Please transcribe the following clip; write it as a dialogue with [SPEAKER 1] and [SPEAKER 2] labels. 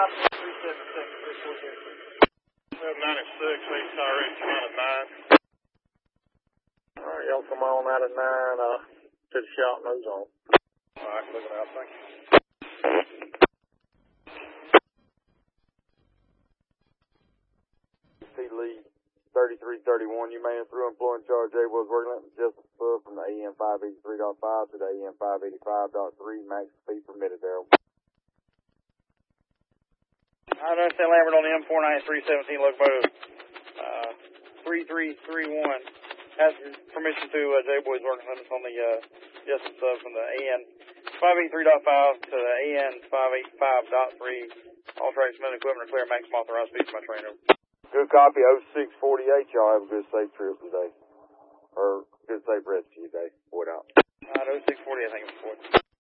[SPEAKER 1] 96, East Ridge, out of 9.
[SPEAKER 2] Alright, y'all come on out of 9, to the shop nose on.
[SPEAKER 1] Alright, looking out, thank you.
[SPEAKER 2] Lee 3331, you may have through employing charge J was working at just above from the AM 583.5 to the AM 585.3, max speed permitted there.
[SPEAKER 3] I understand Lambert on the M49317 locomotive, 3331, has permission to J-Boys working on the, just above from the AN 583.5 to the AN 585.3, all tracks and equipment are clear, maximum authorized speed for my train over.
[SPEAKER 2] Good copy, 0648, y'all have a good safe trip today. Or good safe rest of your day. What out?
[SPEAKER 3] 0648, thank you for it.